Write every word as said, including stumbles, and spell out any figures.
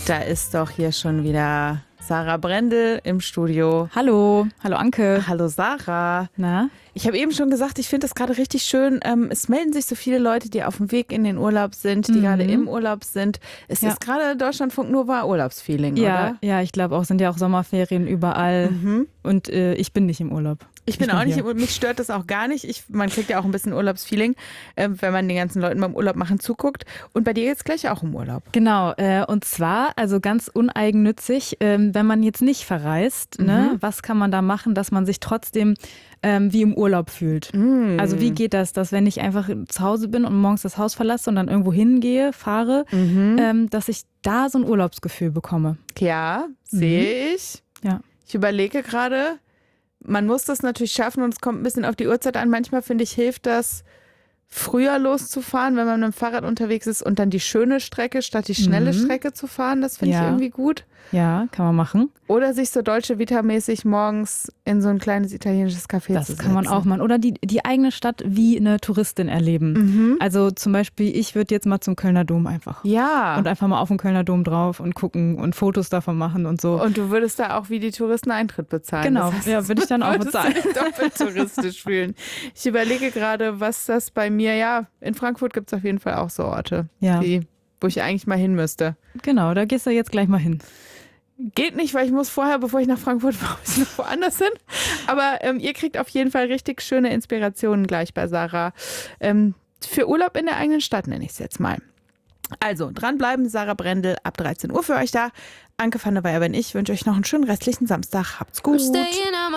Da ist doch hier schon wieder Sarah Brendel im Studio. Hallo, hallo Anke. Hallo Sarah. Na? Ich habe eben schon gesagt, ich finde das gerade richtig schön. Ähm, es melden sich so viele Leute, die auf dem Weg in den Urlaub sind, die mhm. gerade im Urlaub sind. Es ja. ist gerade Deutschlandfunk Nova Urlaubsfeeling, ja, oder? Ja, ich glaube auch, sind ja auch Sommerferien überall. Mhm. Und äh, ich bin nicht im Urlaub. Ich bin, ich bin auch nicht, im, mich stört das auch gar nicht. Ich, man kriegt ja auch ein bisschen Urlaubsfeeling, äh, wenn man den ganzen Leuten beim Urlaub machen zuguckt. Und bei dir jetzt gleich auch im Urlaub. Genau, äh, und zwar, also ganz uneigennützig, äh, wenn man jetzt nicht verreist, mhm. ne, was kann man da machen, dass man sich trotzdem ähm, wie im Urlaub fühlt? Mhm. Also wie geht das, dass wenn ich einfach zu Hause bin und morgens das Haus verlasse und dann irgendwo hingehe, fahre, mhm. ähm, dass ich da so ein Urlaubsgefühl bekomme? Ja, sehe mhm. ich. Ja. Ich überlege gerade, man muss das natürlich schaffen und es kommt ein bisschen auf die Uhrzeit an. Manchmal, finde ich, hilft das, früher loszufahren, wenn man mit dem Fahrrad unterwegs ist und dann die schöne Strecke statt die schnelle mhm. Strecke zu fahren. Das finde ja. ich irgendwie gut. Ja, kann man machen. Oder sich so Dolce Vita-mäßig morgens in so ein kleines italienisches Café das zu setzen. Das kann man auch machen. Oder die, die eigene Stadt wie eine Touristin erleben. Mhm. Also zum Beispiel, ich würde jetzt mal zum Kölner Dom einfach. Ja. Und einfach mal auf den Kölner Dom drauf und gucken und Fotos davon machen und so. Und du würdest da auch wie die Touristen Eintritt bezahlen. Genau, das heißt, ja, würde ich dann auch bezahlen. Du doppelt touristisch fühlen. Ich überlege gerade, was das bei mir, ja, in Frankfurt gibt es auf jeden Fall auch so Orte, ja. die, wo ich eigentlich mal hin müsste. Genau, da gehst du jetzt gleich mal hin. Geht nicht, weil ich muss vorher, bevor ich nach Frankfurt fahre, muss ich noch woanders hin. Aber ähm, ihr kriegt auf jeden Fall richtig schöne Inspirationen gleich bei Sarah. Ähm, für Urlaub in der eigenen Stadt nenne ich es jetzt mal. Also, dranbleiben, Sarah Brendel ab dreizehn Uhr für euch da. Anke van der Weyer bin ich, wünsche euch noch einen schönen restlichen Samstag. Habt's gut.